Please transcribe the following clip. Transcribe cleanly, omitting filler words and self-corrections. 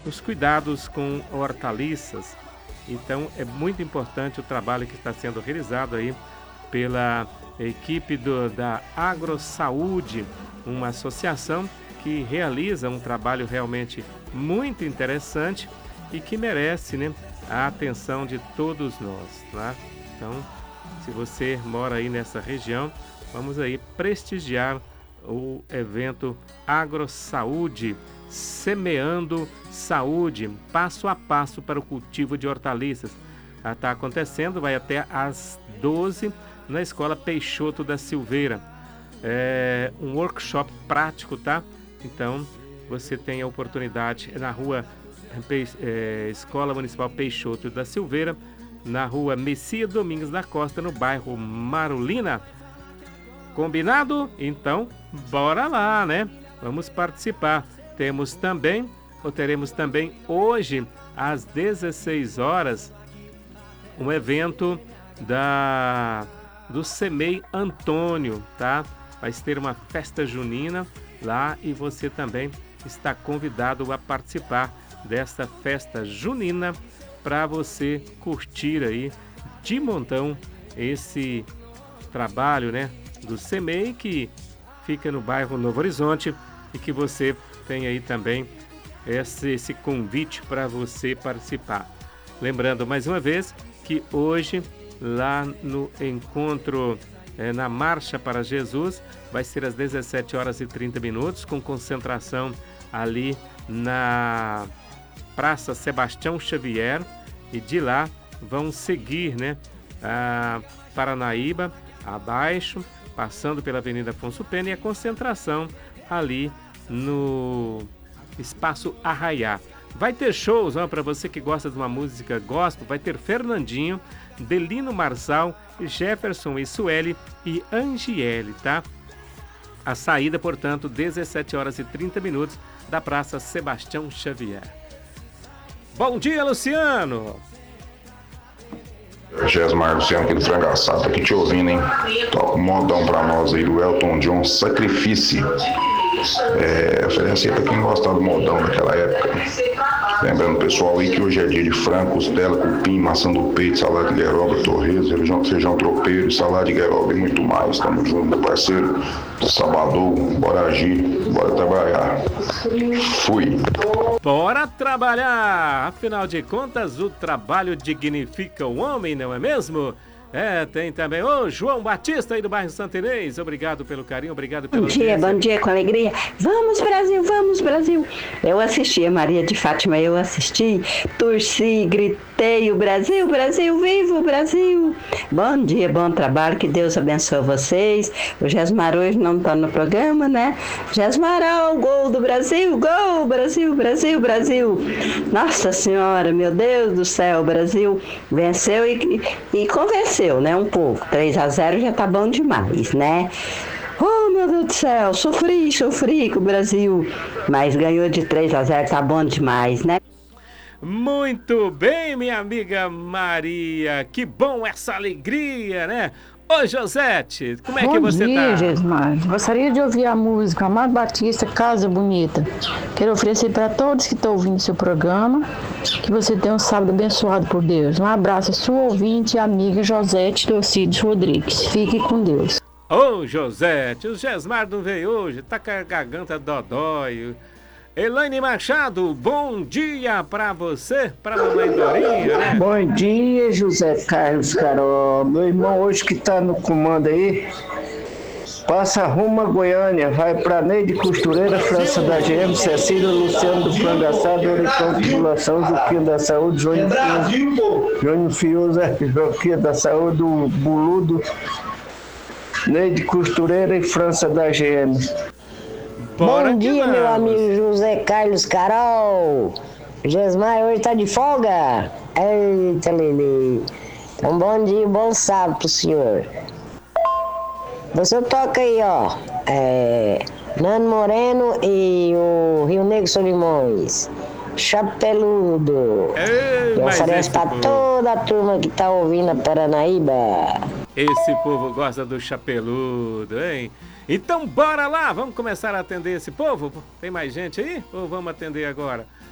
os cuidados com hortaliças. Então é muito importante o trabalho que está sendo realizado aí pela equipe da AgroSaúde, uma associação que realiza um trabalho realmente muito interessante e que merece, né, a atenção de todos nós, tá? Então, se você mora aí nessa região, vamos aí prestigiar o evento AgroSaúde, Semeando Saúde, passo a passo para o cultivo de hortaliças. Está acontecendo, vai até às 12 na Escola Peixoto da Silveira. É um workshop prático, tá? Então, você tem a oportunidade na rua Escola Municipal Peixoto da Silveira, na rua Messias Domingos da Costa, no bairro Marulina. Combinado? Então, bora lá, né? Vamos participar. Teremos também hoje, às 16 horas, um evento do CEMEI Antônio, tá? Vai ter uma festa junina lá e você também está convidado a participar dessa festa junina para você curtir aí de montão esse trabalho, né, do CEMEI, que fica no bairro Novo Horizonte, e que você tem aí também esse convite para você participar. Lembrando mais uma vez que hoje, lá no encontro, na Marcha para Jesus, vai ser às 17 horas e 30 minutos, com concentração ali na Praça Sebastião Xavier, e de lá vão seguir, né, a Paranaíba abaixo, passando pela Avenida Afonso Pena, e a concentração ali no Espaço Arraiá. Vai ter shows, para você que gosta de uma música gospel, vai ter Fernandinho, Delino Marçal, Jefferson e Sueli e Angiele, tá? A saída, portanto, 17 horas e 30 minutos da Praça Sebastião Xavier. Bom dia, Luciano! Gesmar Luciano aqui do Frango Assado, tá aqui te ouvindo, hein? Toca um montão pra nós aí do Elton John, Sacrifício. Oferece aí pra quem gosta do modão daquela época. Lembrando, pessoal, aí que hoje é dia de frango, costela, cupim, maçã do peito, salada de gueroba, torresmo, feijão tropeiro, salada de gueroba e muito mais. Tamo junto, meu parceiro. Sabadão, bora agir, bora trabalhar. Fui. Bora trabalhar! Afinal de contas, o trabalho dignifica o homem, não é mesmo? Tem também o João Batista aí do bairro Santo Inês. Obrigado pelo carinho, obrigado pelo bom dia com alegria. Vamos Brasil, vamos Brasil. Eu assisti a Maria de Fátima, torci, gritei o Brasil, Brasil, viva o Brasil. Bom dia, bom trabalho, que Deus abençoe vocês. O Gesmar hoje não está no programa, né? Gesmar, o gol do Brasil, gol, Brasil, Brasil, Brasil. Nossa Senhora, meu Deus do céu, o Brasil venceu e convenceu, né, um pouco. 3-0 já tá bom demais, né? Oh, meu Deus do céu, sofri com o Brasil, mas ganhou de 3-0, tá bom demais, né? Muito bem, minha amiga Maria, que bom essa alegria, né? Ô, Josete, como é que você tá? Bom dia, Gesmar. Gostaria de ouvir a música Amado Batista, Casa Bonita. Quero oferecer para todos que estão ouvindo seu programa, que você tenha um sábado abençoado por Deus. Um abraço à sua ouvinte e amiga Josete Torcides Rodrigues. Fique com Deus. Ô, Josete, o Gesmar não veio hoje, tá com a garganta dodói. Elaine Machado, bom dia pra você, pra mamãe Dorinha, né? Bom dia, José Carlos Carol. Meu irmão hoje que tá no comando aí, passa rumo a Goiânia, vai pra Neide Costureira, França da GM, Cecília, Luciano do Frango Assado, Orecão Tribulação, Juquinha da Saúde, Jônio Fioso, Juquinha da Saúde, o Buludo, Neide Costureira e França da GM. Bom dia, meu amigo José Carlos Carol. Gesmar hoje tá de folga? Eita, Lelê. Então, bom dia, bom sábado pro senhor. Você toca aí, ó. Nando Moreno e o Rio Negro Solimões. Chapeludo. Eu ofereço pra toda a turma que tá ouvindo a Paranaíba. Esse povo gosta do chapeludo, hein? Então bora lá, vamos começar a atender esse povo? Tem mais gente aí? Ou vamos atender agora?